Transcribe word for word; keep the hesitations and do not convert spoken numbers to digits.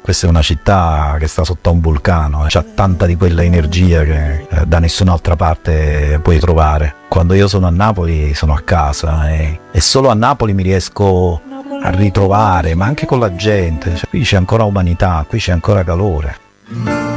Questa è una città che sta sotto a un vulcano, eh. C'ha tanta di quella energia che eh, da nessun'altra parte puoi trovare. Quando io sono a Napoli sono a casa e, e solo a Napoli mi riesco a ritrovare, ma anche con la gente. Cioè, qui c'è ancora umanità, qui c'è ancora calore.